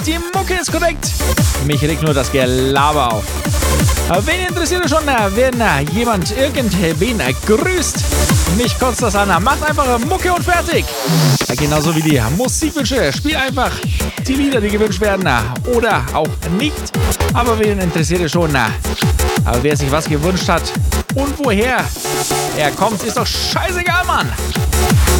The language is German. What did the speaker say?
Die Mucke ist korrekt. Mich regt nur das Gelaber auf. Wen interessiert es schon, wenn jemand irgendwen grüßt? Mich kotzt das an. Macht einfach Mucke und fertig. Genauso wie die Musikwünsche. Spiel einfach die Lieder, die gewünscht werden. Oder auch nicht. Aber wen interessiert es schon? Aber wer sich was gewünscht hat und woher er kommt, ist doch scheißegal, Mann.